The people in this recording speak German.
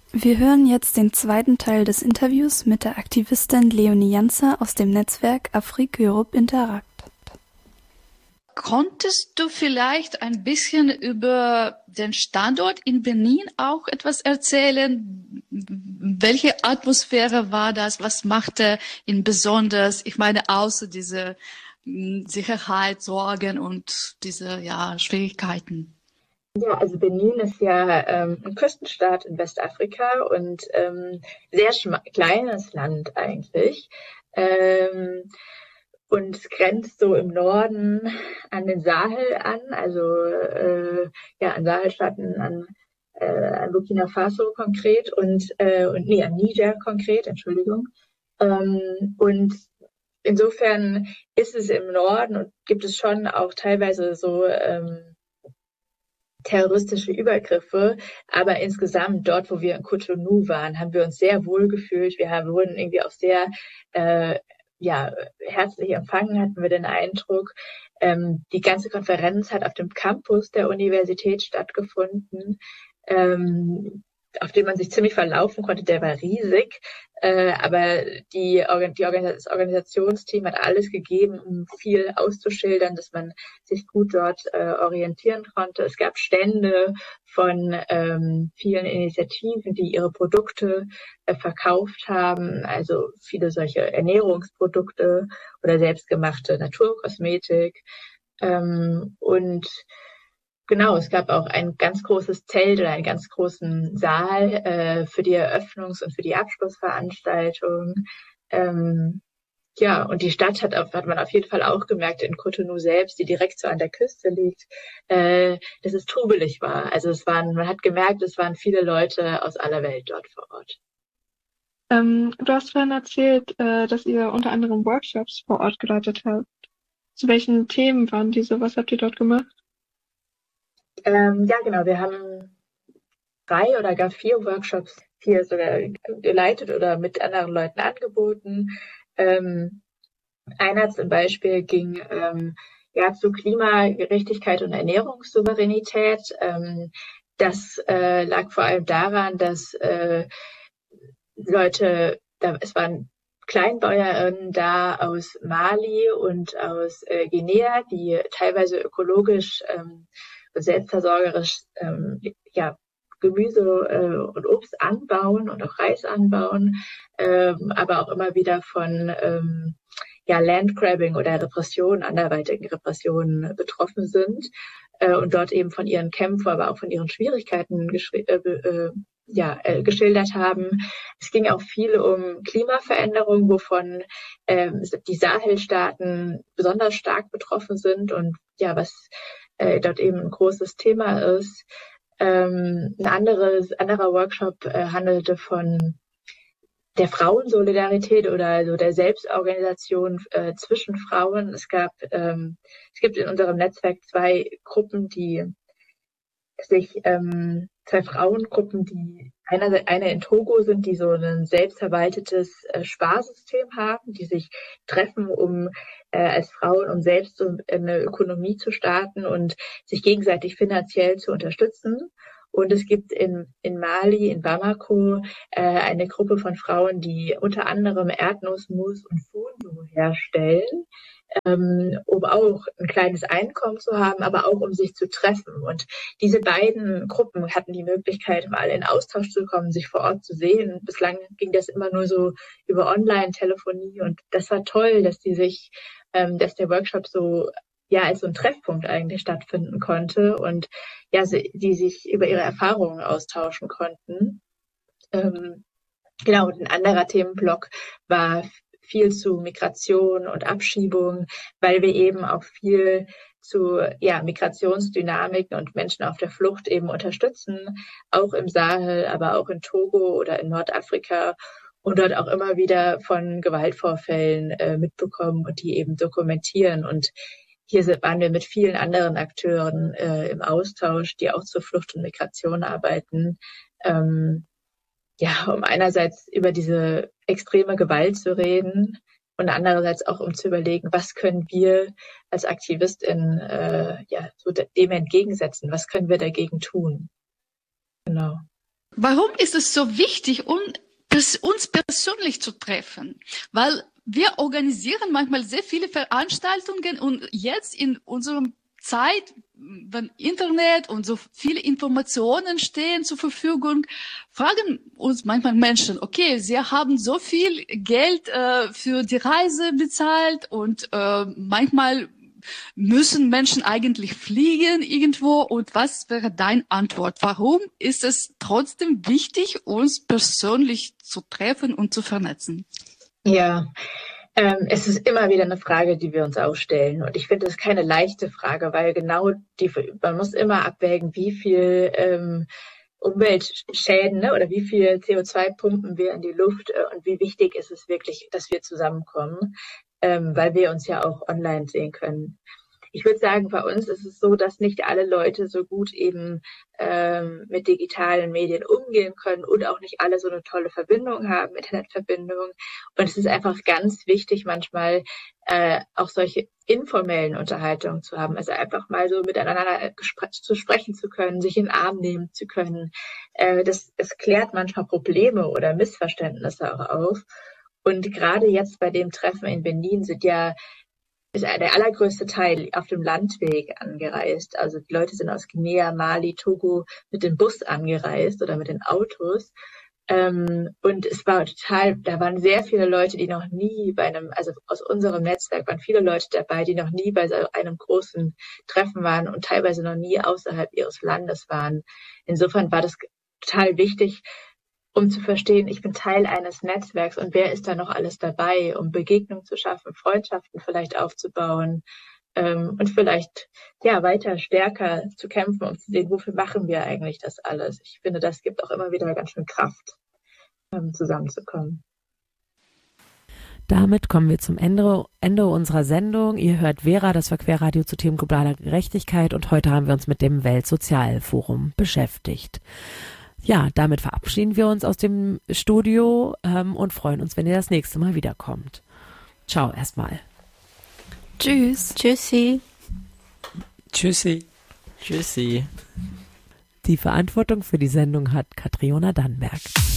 Wir hören jetzt den zweiten Teil des Interviews mit der Aktivistin Leonie Janzer aus dem Netzwerk Afrique Europe Interact. Konntest du vielleicht ein bisschen über den Standort in Benin auch etwas erzählen? Welche Atmosphäre war das? Was machte ihn besonders? Ich meine, außer diese Sicherheit, Sorgen und diese Schwierigkeiten. Ja, also Benin ist ja ein Küstenstaat in Westafrika und sehr kleines Land eigentlich. Und es grenzt so im Norden an den Sahel an, also an Sahelstaaten, an Burkina Faso konkret und an Niger konkret, Entschuldigung. Und insofern ist es im Norden und gibt es schon auch teilweise so terroristische Übergriffe, aber insgesamt dort, wo wir in Cotonou waren, haben wir uns sehr wohl gefühlt. Wir wurden irgendwie auch sehr herzlich empfangen, hatten wir den Eindruck. Die ganze Konferenz hat auf dem Campus der Universität stattgefunden, auf dem man sich ziemlich verlaufen konnte. Der war riesig, aber das Organisationsteam hat alles gegeben, um viel auszuschildern, dass man sich gut dort orientieren konnte. Es gab Stände von vielen Initiativen, die ihre Produkte verkauft haben, also viele solche Ernährungsprodukte oder selbstgemachte Naturkosmetik. Und genau, es gab auch ein ganz großes Zelt oder einen ganz großen Saal für die Eröffnungs- und für die Abschlussveranstaltung. Und die Stadt hat man auf jeden Fall auch gemerkt in Cotonou selbst, die direkt so an der Küste liegt, dass es trubelig war. Also man hat gemerkt, es waren viele Leute aus aller Welt dort vor Ort. Du hast vorhin erzählt, dass ihr unter anderem Workshops vor Ort geleitet habt. Zu welchen Themen waren diese? Was habt ihr dort gemacht? Genau. Wir haben 3 oder gar 4 Workshops hier sogar geleitet oder mit anderen Leuten angeboten. Einer zum Beispiel ging zu Klimagerechtigkeit und Ernährungssouveränität. Das lag vor allem daran, dass es waren Kleinbäuerinnen da aus Mali und aus Guinea, die teilweise ökologisch selbstversorgerisch Gemüse und Obst anbauen und auch Reis anbauen, aber auch immer wieder von Landgrabbing oder Repressionen, anderweitigen Repressionen betroffen sind und dort eben von ihren Kämpfen, aber auch von ihren Schwierigkeiten geschildert haben. Es ging auch viel um Klimaveränderung, wovon die Sahelstaaten besonders stark betroffen sind und was dort eben ein großes Thema ist. Ein anderer Workshop handelte von der Frauensolidarität oder also der Selbstorganisation zwischen Frauen. Es gibt in unserem Netzwerk 2 Gruppen, zwei Frauengruppen, die eine in Togo sind, die so ein selbstverwaltetes Sparsystem haben, die sich treffen, um als Frauen, um selbst so eine Ökonomie zu starten und sich gegenseitig finanziell zu unterstützen. Und es gibt in Mali, in Bamako, eine Gruppe von Frauen, die unter anderem Erdnussmus und Fondue herstellen, um auch ein kleines Einkommen zu haben, aber auch um sich zu treffen. Und diese beiden Gruppen hatten die Möglichkeit, mal in Austausch zu kommen, sich vor Ort zu sehen. Bislang ging das immer nur so über Online-Telefonie und das war toll, dass dass der Workshop so als so ein Treffpunkt eigentlich stattfinden konnte und die sich über ihre Erfahrungen austauschen konnten. Und ein anderer Themenblock war viel zu Migration und Abschiebung, weil wir eben auch viel zu Migrationsdynamiken und Menschen auf der Flucht eben unterstützen, auch im Sahel, aber auch in Togo oder in Nordafrika und dort auch immer wieder von Gewaltvorfällen mitbekommen und die eben dokumentieren. Und hier waren wir mit vielen anderen Akteuren im Austausch, die auch zur Flucht und Migration arbeiten, um einerseits über diese extreme Gewalt zu reden und andererseits auch um zu überlegen, was können wir als AktivistInnen dem entgegensetzen, was können wir dagegen tun. Genau. Warum ist es so wichtig, uns persönlich zu treffen? Weil wir organisieren manchmal sehr viele Veranstaltungen und jetzt in unserem Zeit, wenn Internet und so viele Informationen stehen zur Verfügung, fragen uns manchmal Menschen, okay, sie haben so viel Geld für die Reise bezahlt und manchmal müssen Menschen eigentlich fliegen irgendwo? Und was wäre deine Antwort? Warum ist es trotzdem wichtig, uns persönlich zu treffen und zu vernetzen? Ja, es ist immer wieder eine Frage, die wir uns auch stellen. Und ich finde, das ist keine leichte Frage, weil man muss immer abwägen, wie viel Umweltschäden, ne, oder wie viel CO2 pumpen wir in die Luft und wie wichtig ist es wirklich, dass wir zusammenkommen, weil wir uns ja auch online sehen können. Ich würde sagen, bei uns ist es so, dass nicht alle Leute so gut eben mit digitalen Medien umgehen können und auch nicht alle so eine tolle Verbindung haben, Internetverbindung. Und es ist einfach ganz wichtig, manchmal auch solche informellen Unterhaltungen zu haben. Also einfach mal so miteinander zu sprechen zu können, sich in den Arm nehmen zu können. Das klärt manchmal Probleme oder Missverständnisse auch auf. Und gerade jetzt bei dem Treffen in Benin ist der allergrößte Teil auf dem Landweg angereist. Also die Leute sind aus Guinea, Mali, Togo mit dem Bus angereist oder mit den Autos. Und es war da waren sehr viele Leute, die noch nie also aus unserem Netzwerk waren viele Leute dabei, die noch nie bei so einem großen Treffen waren und teilweise noch nie außerhalb ihres Landes waren. Insofern war das total wichtig, um zu verstehen, ich bin Teil eines Netzwerks und wer ist da noch alles dabei, um Begegnungen zu schaffen, Freundschaften vielleicht aufzubauen und vielleicht weiter stärker zu kämpfen, um zu sehen, wofür machen wir eigentlich das alles. Ich finde, das gibt auch immer wieder ganz schön Kraft, zusammenzukommen. Damit kommen wir zum Ende unserer Sendung. Ihr hört Vera, das war Querradio zu Themen globaler Gerechtigkeit und heute haben wir uns mit dem Weltsozialforum beschäftigt. Ja, damit verabschieden wir uns aus dem Studio und freuen uns, wenn ihr das nächste Mal wiederkommt. Ciao erstmal. Tschüss. Tschüssi. Tschüssi. Tschüssi. Die Verantwortung für die Sendung hat Katriona Dannenberg.